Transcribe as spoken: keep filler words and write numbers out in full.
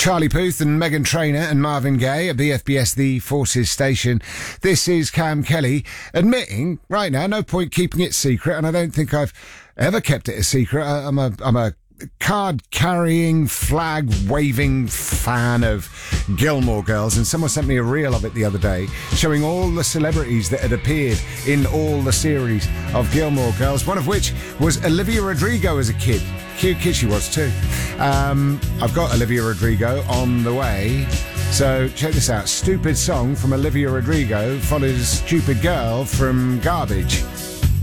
Charlie Puth and Meghan Trainor and Marvin Gaye at B F B S The Forces station. This is Cam Kelly admitting right now, no point keeping it secret, and I don't think I've ever kept it a secret. I, I'm a I'm a card-carrying, flag-waving fan of Gilmore Girls, and someone sent me a reel of it the other day showing all the celebrities that had appeared in all the series of Gilmore Girls, one of which was Olivia Rodrigo as a kid. Cute kid she was too. Um, I've got Olivia Rodrigo on the way, so check this out. Stupid song from Olivia Rodrigo follows Stupid Girl from Garbage.